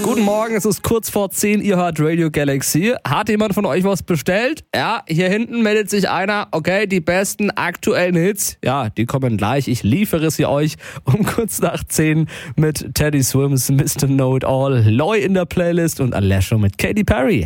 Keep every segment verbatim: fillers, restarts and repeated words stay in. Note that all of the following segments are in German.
Guten Morgen, es ist kurz vor zehn, ihr hört Radio Galaxy. Hat jemand von euch was bestellt? Ja, hier hinten meldet sich einer. Okay, die besten aktuellen Hits, ja, die kommen gleich. Ich liefere sie euch um kurz nach zehn mit Teddy Swims, Mister Know It All, Loy in der Playlist und Alessio mit Katy Perry.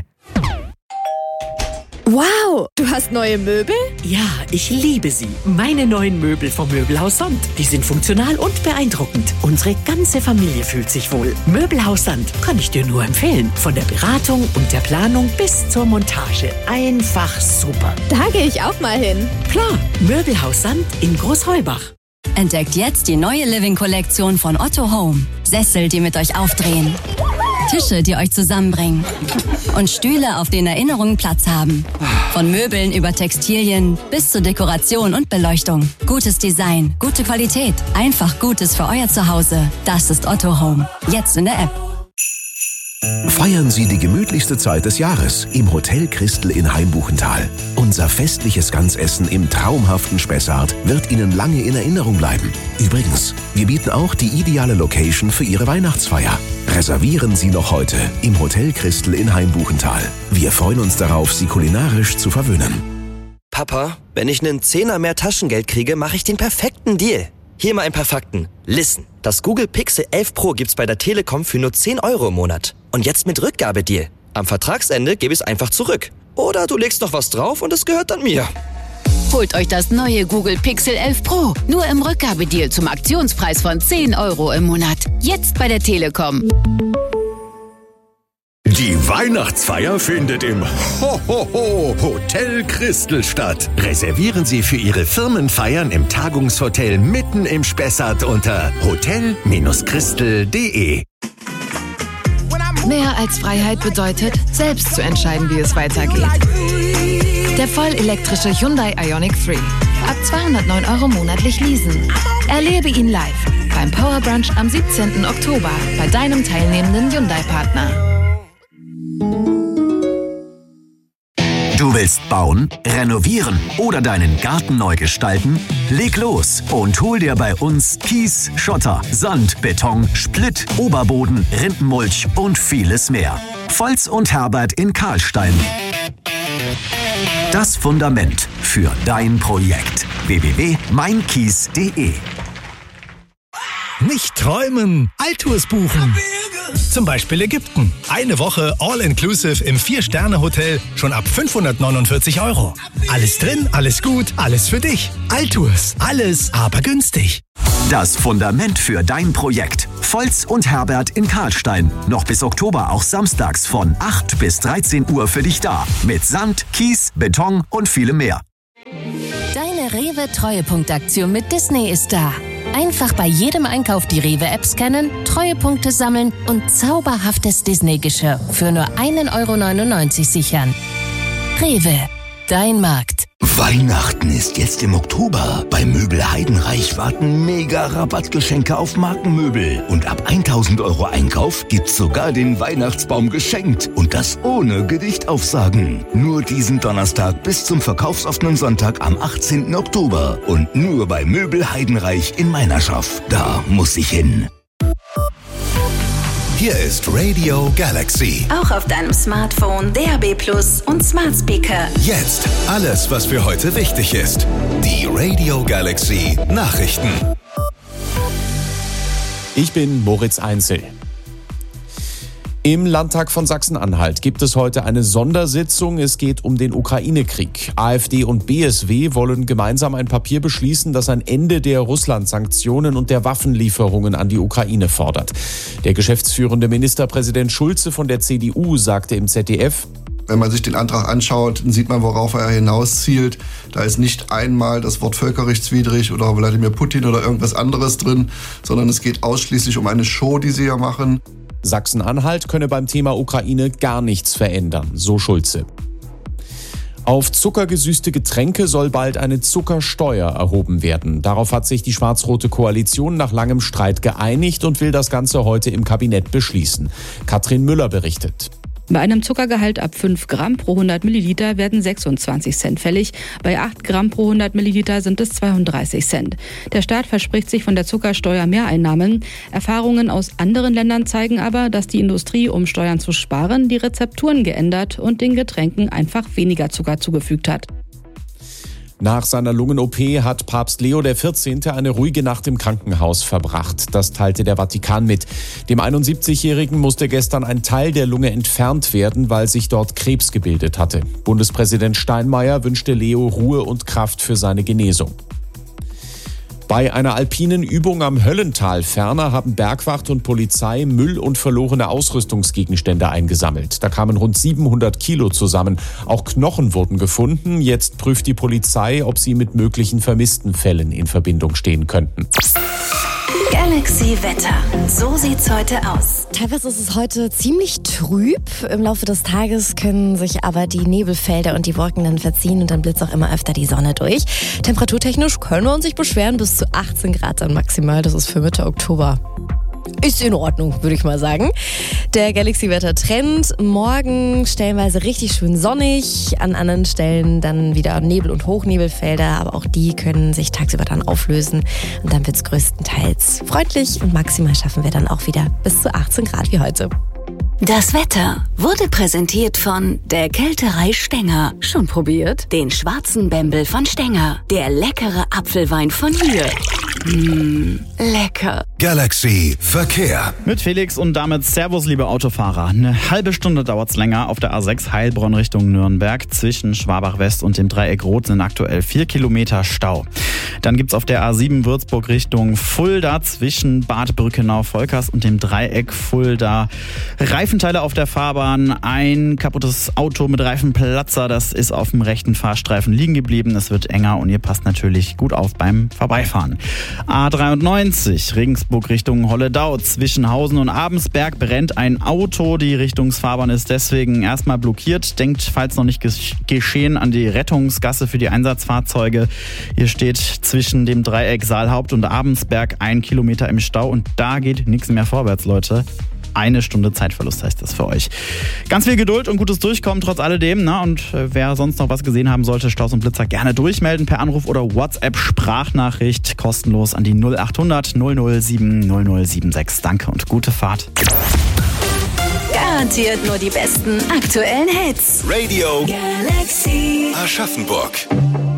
Wow, du hast neue Möbel? Ja, ich liebe sie. Meine neuen Möbel vom Möbelhaus Sand. Die sind funktional und beeindruckend. Unsere ganze Familie fühlt sich wohl. Möbelhaus Sand kann ich dir nur empfehlen. Von der Beratung und der Planung bis zur Montage. Einfach super. Da gehe ich auch mal hin. Klar, Möbelhaus Sand in Großheubach. Entdeckt jetzt die neue Living-Kollektion von Otto Home. Sessel, die mit euch aufdrehen. Tische, die euch zusammenbringen. Und Stühle, auf denen Erinnerungen Platz haben. Von Möbeln über Textilien bis zur Dekoration und Beleuchtung. Gutes Design, gute Qualität. Einfach Gutes für euer Zuhause. Das ist Otto Home. Jetzt in der App. Feiern Sie die gemütlichste Zeit des Jahres im Hotel Christel in Haimbuchental. Unser festliches Ganzessen im traumhaften Spessart wird Ihnen lange in Erinnerung bleiben. Übrigens, wir bieten auch die ideale Location für Ihre Weihnachtsfeier. Reservieren Sie noch heute im Hotel Christel in Haimbuchental. Wir freuen uns darauf, Sie kulinarisch zu verwöhnen. Papa, wenn ich einen Zehner mehr Taschengeld kriege, mache ich den perfekten Deal. Hier mal ein paar Fakten. Listen, das Google Pixel elf Pro gibt's bei der Telekom für nur zehn Euro im Monat. Und jetzt mit Rückgabedeal. Am Vertragsende gebe ich es einfach zurück. Oder du legst noch was drauf und es gehört dann mir. Holt euch das neue Google Pixel elf Pro. Nur im Rückgabedeal zum Aktionspreis von zehn Euro im Monat. Jetzt bei der Telekom. Die Weihnachtsfeier findet im Hohoho Hotel Christel statt. Reservieren Sie für Ihre Firmenfeiern im Tagungshotel mitten im Spessart unter hotel Christel punkt de. Mehr als Freiheit bedeutet, selbst zu entscheiden, wie es weitergeht. Der vollelektrische Hyundai Ioniq drei. Ab zweihundertneun Euro monatlich leasen. Erlebe ihn live beim Power Brunch am siebzehnten Oktober bei deinem teilnehmenden Hyundai-Partner. Du willst bauen, renovieren oder deinen Garten neu gestalten? Leg los und hol dir bei uns Kies, Schotter, Sand, Beton, Splitt, Oberboden, Rindenmulch und vieles mehr. Volz und Herbert in Karlstein. Das Fundament für dein Projekt. w w w punkt mein kies punkt de. Nicht träumen, Altours buchen. Zum Beispiel Ägypten. Eine Woche All-Inclusive im Vier-Sterne-Hotel schon ab fünfhundertneunundvierzig Euro. Alles drin, alles gut, alles für dich. Altours, alles aber günstig. Das Fundament für dein Projekt. Volz und Herbert in Karlstein. Noch bis Oktober auch samstags von acht bis dreizehn Uhr für dich da. Mit Sand, Kies, Beton und vielem mehr. Deine Rewe-Treuepunktaktion mit Disney ist da. Einfach bei jedem Einkauf die Rewe-App scannen, Treuepunkte sammeln und zauberhaftes Disney-Geschirr für nur ein Euro neunundneunzig sichern. Rewe, dein Markt. Weihnachten ist jetzt im Oktober. Bei Möbel Heidenreich warten mega Rabattgeschenke auf Markenmöbel. Und ab tausend Euro Einkauf gibt's sogar den Weihnachtsbaum geschenkt. Und das ohne Gedichtaufsagen. Nur diesen Donnerstag bis zum verkaufsoffenen Sonntag am achtzehnten Oktober. Und nur bei Möbel Heidenreich in Meinerschaft. Da muss ich hin. Hier ist Radio Galaxy. Auch auf deinem Smartphone, D A B Plus und Smart Speaker. Jetzt alles, was für heute wichtig ist. Die Radio Galaxy Nachrichten. Ich bin Moritz Einzel. Im Landtag von Sachsen-Anhalt gibt es heute eine Sondersitzung. Es geht um den Ukraine-Krieg. AfD und B S W wollen gemeinsam ein Papier beschließen, das ein Ende der Russland-Sanktionen und der Waffenlieferungen an die Ukraine fordert. Der geschäftsführende Ministerpräsident Schulze von der C D U sagte im Z D F: Wenn man sich den Antrag anschaut, dann sieht man, worauf er hinauszielt. Da ist nicht einmal das Wort völkerrechtswidrig oder Wladimir Putin oder irgendwas anderes drin, sondern es geht ausschließlich um eine Show, die sie hier machen. Sachsen-Anhalt könne beim Thema Ukraine gar nichts verändern, so Schulze. Auf zuckergesüßte Getränke soll bald eine Zuckersteuer erhoben werden. Darauf hat sich die schwarz-rote Koalition nach langem Streit geeinigt und will das Ganze heute im Kabinett beschließen. Katrin Müller berichtet. Bei einem Zuckergehalt ab fünf Gramm pro hundert Milliliter werden sechsundzwanzig Cent fällig. Bei acht Gramm pro hundert Milliliter sind es zweiunddreißig Cent. Der Staat verspricht sich von der Zuckersteuer Mehreinnahmen. Erfahrungen aus anderen Ländern zeigen aber, dass die Industrie, um Steuern zu sparen, die Rezepturen geändert und den Getränken einfach weniger Zucker zugefügt hat. Nach seiner Lungen-O P hat Papst Leo der vierzehnte eine ruhige Nacht im Krankenhaus verbracht. Das teilte der Vatikan mit. Dem einundsiebzigjährigen musste gestern ein Teil der Lunge entfernt werden, weil sich dort Krebs gebildet hatte. Bundespräsident Steinmeier wünschte Leo Ruhe und Kraft für seine Genesung. Bei einer alpinen Übung am Höllental ferner haben Bergwacht und Polizei Müll und verlorene Ausrüstungsgegenstände eingesammelt. Da kamen rund siebenhundert Kilo zusammen. Auch Knochen wurden gefunden. Jetzt prüft die Polizei, ob sie mit möglichen vermissten Fällen in Verbindung stehen könnten. Galaxy Wetter. So sieht's heute aus. Teilweise ist es heute ziemlich trüb. Im Laufe des Tages können sich aber die Nebelfelder und die Wolken dann verziehen und dann blitzt auch immer öfter die Sonne durch. Temperaturtechnisch können wir uns nicht beschweren, bis zu achtzehn Grad dann maximal. Das ist für Mitte Oktober. Ist in Ordnung, würde ich mal sagen. Der Galaxy-Wetter-Trend. Morgen stellenweise richtig schön sonnig. An anderen Stellen dann wieder Nebel- und Hochnebelfelder. Aber auch die können sich tagsüber dann auflösen. Und dann wird es größtenteils freundlich. Und maximal schaffen wir dann auch wieder bis zu achtzehn Grad wie heute. Das Wetter wurde präsentiert von der Kälterei Stenger. Schon probiert? Den schwarzen Bembel von Stenger. Der leckere Apfelwein von hier. Mmh, lecker. Galaxy Verkehr. Mit Felix und damit Servus, liebe Autofahrer. Eine halbe Stunde dauert's länger auf der A sechs Heilbronn Richtung Nürnberg. Zwischen Schwabach West und dem Dreieck Rot sind aktuell vier Kilometer Stau. Dann gibt's auf der A sieben Würzburg Richtung Fulda zwischen Bad Brückenau-Volkers und dem Dreieck Fulda Reifenteile auf der Fahrbahn. Ein kaputtes Auto mit Reifenplatzer, das ist auf dem rechten Fahrstreifen liegen geblieben. Es wird enger und ihr passt natürlich gut auf beim Vorbeifahren. A dreiundneunzig Regensburg Richtung Holledau. Zwischen Hausen und Abensberg brennt ein Auto. Die Richtungsfahrbahn ist deswegen erstmal blockiert. Denkt, falls noch nicht geschehen, an die Rettungsgasse für die Einsatzfahrzeuge. Hier steht zwischen dem Dreieck Saalhaupt und Abensberg ein Kilometer im Stau und da geht nichts mehr vorwärts, Leute. Eine Stunde Zeitverlust heißt das für euch. Ganz viel Geduld und gutes Durchkommen trotz alledem. Ne? Und äh, wer sonst noch was gesehen haben sollte, Staus und Blitzer gerne durchmelden per Anruf oder WhatsApp-Sprachnachricht kostenlos an die null acht hundert null null sieben null null sieben sechs. Danke und gute Fahrt. Garantiert nur die besten aktuellen Hits. Radio Galaxy Aschaffenburg.